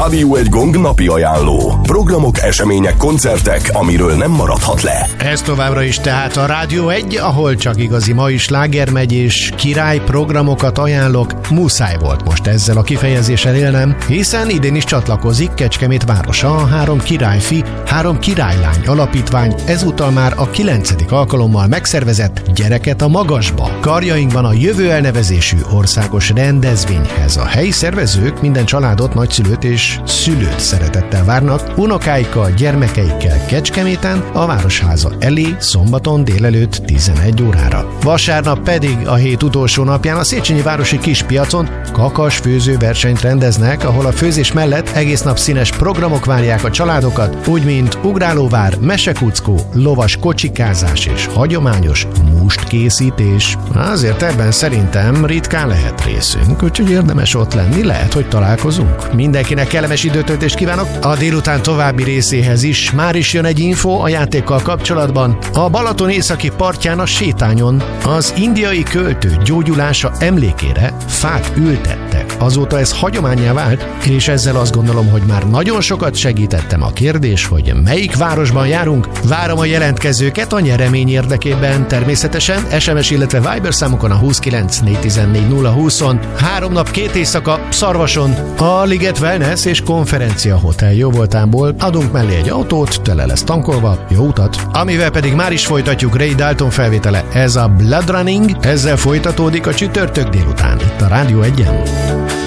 Rádió egy Gong napi ajánló. Programok, események, koncertek, amiről nem maradhat le. Ez továbbra is tehát a Rádió 1, ahol csak igazi mai sláger megy, és király programokat ajánlok. Muszáj volt most ezzel a kifejezéssel élnem, hiszen idén is csatlakozik Kecskemét városa a 3 királyfi, 3 királylány alapítvány ezúttal már a 9. alkalommal megszervezett Gyereket a Magasba karjainkban a Jövő elnevezésű országos rendezvényhez. A helyi szervezők minden családot, nagyszülőt és szülőt szeretettel várnak, unokáikkal, gyermekeikkel Kecskeméten, a Városháza elé szombaton délelőtt 11 órára. Vasárnap pedig a hét utolsó napján a Széchenyi városi kispiacon kakas főző versenyt rendeznek, ahol a főzés mellett egész nap színes programok várják a családokat, úgy mint ugrálóvár, mesekuckó, lovas kocsikázás és hagyományos mustkészítés. Azért ebben szerintem ritkán lehet részünk, úgyhogy érdemes ott lenni, lehet, hogy találkozunk. Mindenkinek kellemes időtöltést kívánok! A délután további részéhez is már is jön egy info a játékkal kapcsolatban. A Balaton északi partján a sétányon az indiai költő gyógyulása emlékére fát ültettek. Azóta ez hagyománnyá vált, és ezzel azt gondolom, hogy már nagyon sokat segítettem. A kérdés, hogy melyik városban járunk? Várom a jelentkezőket a nyeremény érdekében, természetesen SMS, illetve Viber számukon a 29 414 020-on. 3 nap 2 éjszaka Szarvason a Liget Wellness és Konferencia Hotel jóvoltából adunk mellé egy autót, tele lesz tankolva, jó utat. Amivel pedig már is folytatjuk Ray Dalton felvétele, ez a Blood Running, ezzel folytatódik a csütörtök délután itt a Rádió 1-en.